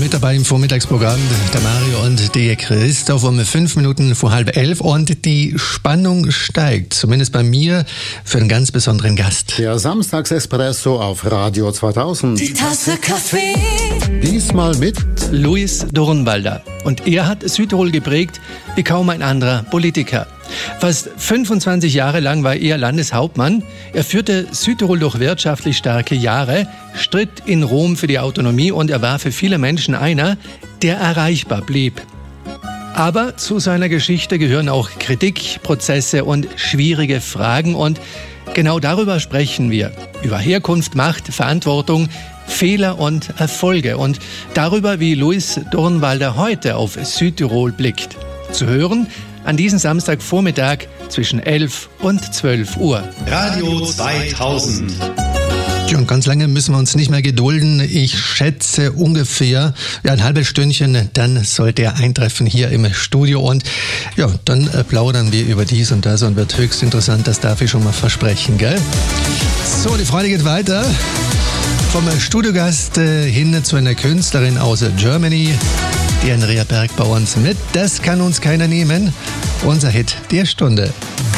mit dabei im Vormittagsprogramm, der Mario und der Christoph um 5 Minuten vor 10:30 und die Spannung steigt, zumindest bei mir, für einen ganz besonderen Gast. Der Samstags-Espresso auf Radio 2000. Die Tasse Kaffee. Diesmal mit Luis Durnwalder. Und er hat Südtirol geprägt wie kaum ein anderer Politiker. Fast 25 Jahre lang war er Landeshauptmann. Er führte Südtirol durch wirtschaftlich starke Jahre, stritt in Rom für die Autonomie und er war für viele Menschen einer, der erreichbar blieb. Aber zu seiner Geschichte gehören auch Kritik, Prozesse und schwierige Fragen und genau darüber sprechen wir. Über Herkunft, Macht, Verantwortung, Fehler und Erfolge und darüber, wie Luis Durnwalder heute auf Südtirol blickt. Zu hören an diesem Samstagvormittag zwischen 11 und 12 Uhr. Radio 2000. Ja, und ganz lange müssen wir uns nicht mehr gedulden. Ich schätze ungefähr ein halbes Stündchen, dann sollte er eintreffen hier im Studio und ja, dann plaudern wir über dies und das und wird höchst interessant, das darf ich schon mal versprechen, gell? So, die Freude geht weiter. Vom Studiogast hin zu einer Künstlerin aus Germany, die Andrea Berg bei uns mit. Das kann uns keiner nehmen. Unser Hit der Stunde.